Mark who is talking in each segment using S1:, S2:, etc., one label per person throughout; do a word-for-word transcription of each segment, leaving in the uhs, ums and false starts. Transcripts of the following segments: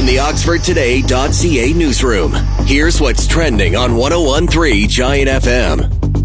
S1: from the Oxford Today dot C A newsroom. Here's what's trending on one oh one point three Giant F M.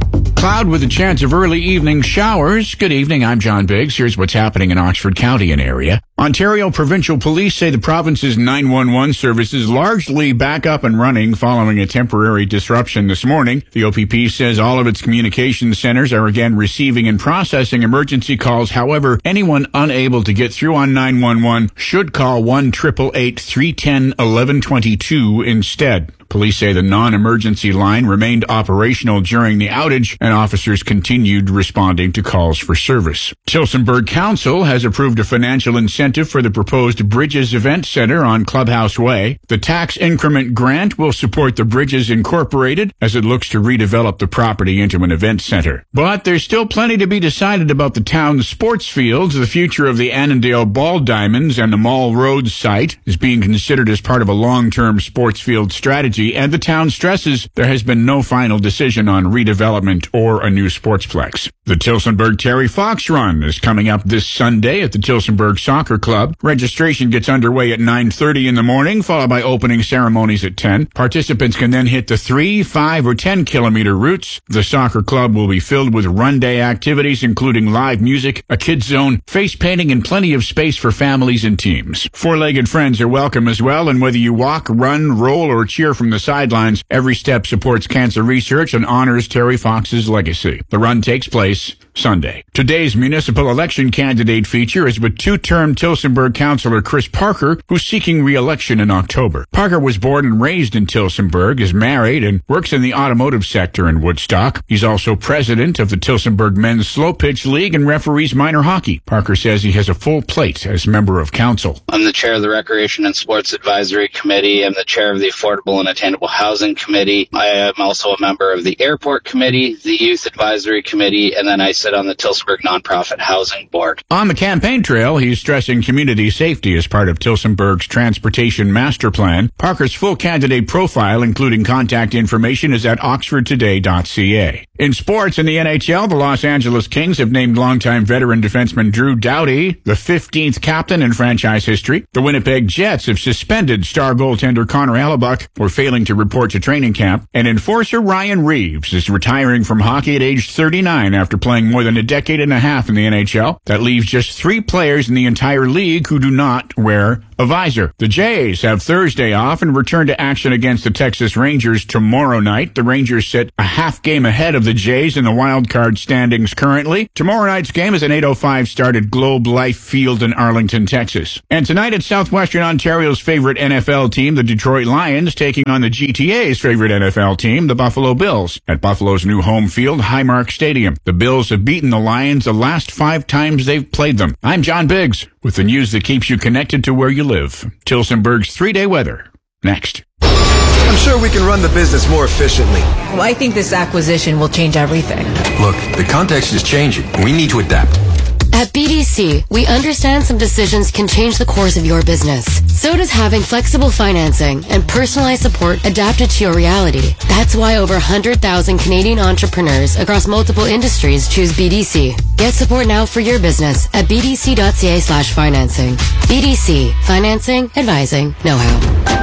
S2: Cloud with a chance of early evening showers. Good evening, I'm John Biggs. Here's what's happening in Oxford County and area. Ontario Provincial Police say the province's nine one one service is largely back up and running following a temporary disruption this morning. The O P P says all of its communication centers are again receiving and processing emergency calls. However, anyone unable to get through on nine one one should call one eight eight eight, three one zero, one one two two instead. Police say the non-emergency line remained operational during the outage, and officers continued responding to calls for service. Tillsonburg Council has approved a financial incentive for the proposed Bridges Event Center on Clubhouse Way. The tax increment grant will support the Bridges Incorporated as it looks to redevelop the property into an event center. But there's still plenty to be decided about the town's sports fields. The future of the Annandale Ball Diamonds and the Mall Road site is being considered as part of a long-term sports field strategy, and the town stresses there has been no final decision on redevelopment or a new sportsplex. The Tillsonburg Terry Fox Run is coming up this Sunday at the Tillsonburg Soccer Club. Registration gets underway at nine thirty in the morning, followed by opening ceremonies at ten. Participants can then hit the three, five, or ten kilometer routes. The soccer club will be filled with run day activities, including live music, a kids zone, face painting, and plenty of space for families and teams. Four-legged friends are welcome as well, and whether you walk, run, roll, or cheer from the sidelines, every step supports cancer research and honors Terry Fox's legacy. The run takes place Sunday. Today's municipal election candidate feature is with two-term Tillsonburg Councillor Chris Parker, who's seeking re-election in October. Parker was born and raised in Tillsonburg, is married, and works in the automotive sector in Woodstock. He's also president of the Tillsonburg Men's Slow Pitch League and referees minor hockey. Parker says he has a full plate as member of council.
S3: I'm the chair of the Recreation and Sports Advisory Committee. I'm the chair of the Affordable and Attainable Housing Committee. I am also a member of the Airport Committee, the Youth Advisory Committee, and then I sit on the Tillsonburg Nonprofit Housing Board.
S2: On the campaign trail, he's stressing community safety as part of Tillsonburg's Transportation Master Plan. Parker's full candidate profile, including contact information, is at oxford today dot c a. In sports, in the N H L, the Los Angeles Kings have named longtime veteran defenseman Drew Doughty the fifteenth captain in franchise history. The Winnipeg Jets have suspended star goaltender Connor Hellebuck for failing to report to training camp. And enforcer Ryan Reeves is retiring from hockey at age thirty-nine after playing more than a decade and a half in the N H L. That leaves just three players in the entire league who do not wear a visor. The Jays have Thursday off and return to action against the Texas Rangers tomorrow night. The Rangers sit a half game ahead of the Jays in the wild card standings currently. Tomorrow night's game is an eight oh five start at Globe Life Field in Arlington, Texas. And tonight it's Southwestern Ontario's favorite N F L team, the Detroit Lions, taking on the G T A's favorite N F L team, the Buffalo Bills, at Buffalo's new home field, Highmark Stadium. The Bills have beaten the Lions the last five times they've played them. I'm John Biggs with the news that keeps you connected to where you live. Tillsonburg's three-day weather. Next.
S4: I'm sure we can run the business more efficiently.
S5: Well, I think this acquisition will change everything.
S6: Look, the context is changing. We need to adapt.
S7: At B D C, we understand some decisions can change the course of your business. So does having flexible financing and personalized support adapted to your reality. That's why over one hundred thousand Canadian entrepreneurs across multiple industries choose B D C. Get support now for your business at b d c dot c a slash financing. B D C. Financing, advising, know-how.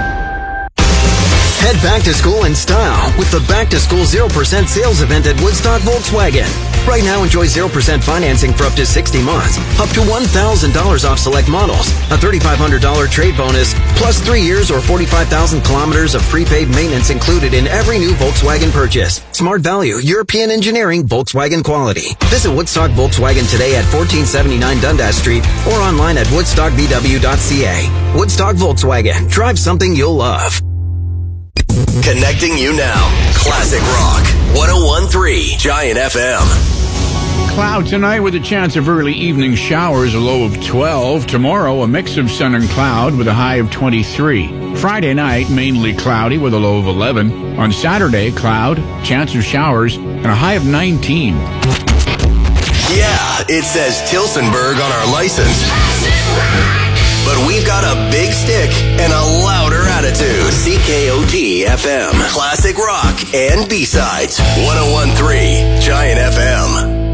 S8: Head back to school in style with the Back to School zero percent sales event at Woodstock Volkswagen. Right now, enjoy zero percent financing for up to sixty months, up to one thousand dollars off select models, a three thousand five hundred dollars trade bonus, plus three years or forty-five thousand kilometers of prepaid maintenance included in every new Volkswagen purchase. Smart value, European engineering, Volkswagen quality. Visit Woodstock Volkswagen today at fourteen seventy-nine Dundas Street or online at woodstock v w dot c a. Woodstock Volkswagen. Drive something you'll love.
S1: Connecting you now. Classic Rock. one oh one point three Giant F M.
S2: Cloud tonight with a chance of early evening showers, a low of twelve. Tomorrow, a mix of sun and cloud with a high of twenty-three. Friday night, mainly cloudy with a low of eleven. On Saturday, cloud, chance of showers, and a high of nineteen.
S1: Yeah, it says Tillsonburg on our license. But we've got a big stick and a louder attitude. C K O T F M. Classic rock and B-sides. one oh one point three Giant F M.